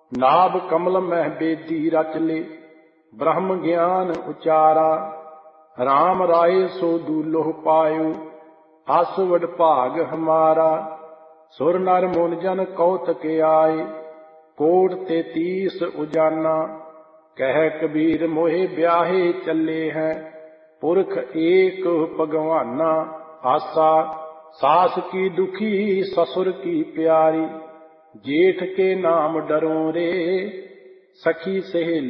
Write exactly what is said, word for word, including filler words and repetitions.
ਨਾਭ ਕਮਲ ਮਹਿ ਬੇਦੀ ਰਚ ਲੇ, ਬ੍ਰਹਮ ਗਿਆਨ ਉਚਾਰਾ। ਰਾਮ ਰਾਏ ਸੋ ਦੂਲੋਹ ਪਾਇਓ, ਅਸ ਵਡ ਭਾਗ ਹਮਾਰਾ। ਸੁਰ ਨਰ ਮੁਨ ਜਨ ਕੌਤਕ ਆਏ, ਕੋਟ ਤੇਤੀਸ ਉਜਾਨਾ। ਕਹਿ ਕਬੀਰ ਮੋਹਿ ਵਿਆਹੇ ਚੱਲੇ ਹੈ, ਪੁਰਖ ਏਕ ਭਗਵਾਨਾ। ਆਸਾ ਸਾਸ ਕੀ ਦੁਖੀ ਸसुर की प्यारी, जेठ के नाम डरो रे। सखी सहेली